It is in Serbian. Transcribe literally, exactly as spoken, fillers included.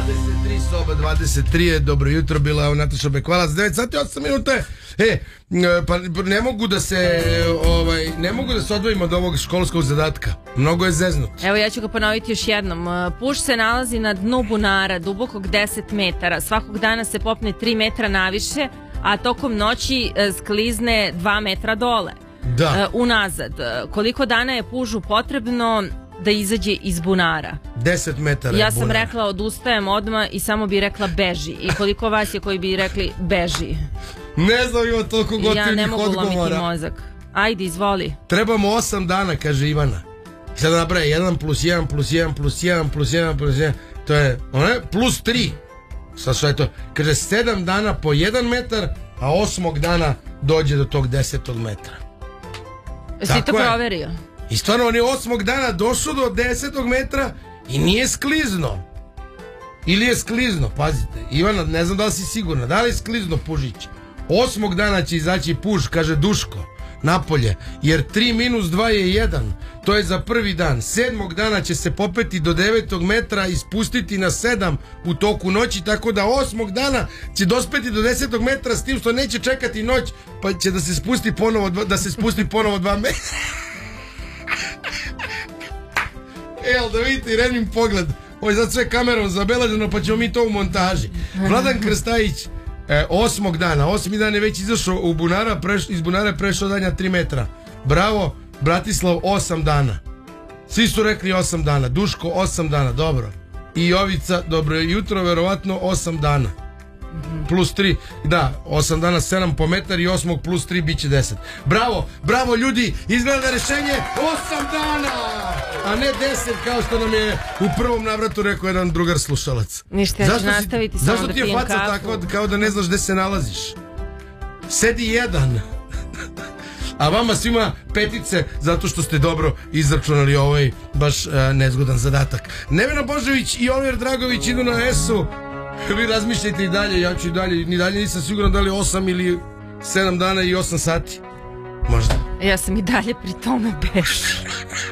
dvadeset tri, soba dvadeset tri je, dobro jutro, bila je Nataša Bekvalac, devet sati osam minuta. E, pa ne mogu da se, ovaj, ne mogu da se odvojim od ovog školskog zadatka. Mnogo je zeznut. Evo, ja ću ga ponoviti još jednom. Puš se nalazi na dnu bunara, dubokog deset metara. Svakog dana se popne tri metra naviše, a tokom noći sklizne dva metra dole. Da. Unazad. Koliko dana je pužu potrebno da izađe iz bunara? deset metara. Ja sam rekla odustajem odmah i samo bi rekla beži. I koliko vas je koji bi rekli beži? Ne znam, ima toliko gotivnih odgovora. Ja ne mogu lomiti mozak. Ajde, izvoli. Trebamo osam dana, kaže Ivana. Sada napravi jedan plus jedan plus jedan plus jedan plus jedan plus jedan. To je, one, plus tri. Sad što je to? Kaže sedam dana po jedan metar, a osmog dana dođe do tog desetog metra. Jesi to proverio? I stvarno on je osmog dana došao do desetog metra i nije sklizno. Ili je sklizno, pazite. Ivana, ne znam da li si sigurna, da li je sklizno pužić? Osmog dana će izaći puž, kaže Duško, napolje, jer tri minus dva je jedan. To je za prvi dan. Sedmog dana će se popeti do devetog metra i spustiti na sedam u toku noći, tako da osmog dana će dospeti do desetog metra, s tim što neće čekati noć, pa će da se spusti ponovo, da se spusti ponovo dva metra. Evo da vidite Irenin pogled. Ovo je sad sve kamerom zabeleženo, pa ćemo mi to u montaži. Vladan Krstajić, e, osmog dana, osmi dan je već izašao u bunara, preš, iz bunara je prešao danja tri metra. Bravo, Bratislav, osam dana. Svi su rekli osam dana. Duško, osam dana, dobro. I Jovica, dobro jutro, verovatno osam dana. Plus tri, da, osam dana, sedam po metar i osmog plus tri bit će deset. Bravo, bravo ljudi, izgleda rešenje osam dana, a ne deset kao što nam je u prvom navratu rekao jedan drugar slušalac. Ništa, ja ću nastaviti samo da pijem kafu. Zašto ti je faca tako kao da ne znaš gde se nalaziš? Sedi jedan. A vama svima petice zato što ste dobro izračunali ovaj baš uh, nezgodan zadatak. Nevena Božović i Oliver Dragović idu na S-u. Vi razmišljajte i dalje, ja ću i dalje, ni dalje nisam siguran da li osam ili sedam dana i osam sati. Možda. Ja sam i dalje pri tome beži.